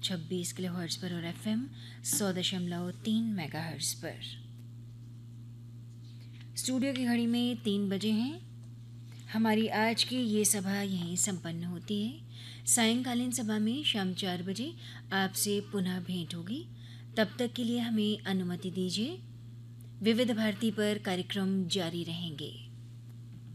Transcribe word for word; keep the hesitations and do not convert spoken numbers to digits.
छब्बीस किलोहर्ट्ज़ पर और एफएम सौ दशमलव तीन मेगाहर्ट्ज़ पर। स्टूडियो की घड़ी में तीन बजे हैं। हमारी आज की ये सभा यहीं संपन्न होती है। सायंकालीन सभा में शाम चार बजे आपसे पुनः भेंट होगी। तब तक के लिए हमें अनुमति दीजिए। विविध भारती पर कार्यक्रम जारी रहेंगे।